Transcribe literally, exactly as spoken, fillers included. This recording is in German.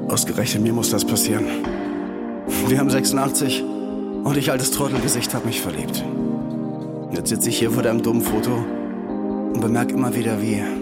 Ausgerechnet mir muss das passieren. Wir haben sechsundachtzig und ich altes Trottelgesicht hab mich verliebt. Jetzt sitze ich hier vor deinem dummen Foto und bemerke immer wieder, wie